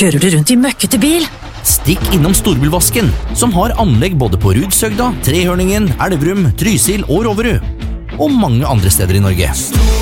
kjører du rundt i møkkete bil? Stikk innom Storbilvasken, som har anlegg både på Rudsøgda, Trehørningen, Elverum, Trysil og Roverud. Og mange andre steder i Norge.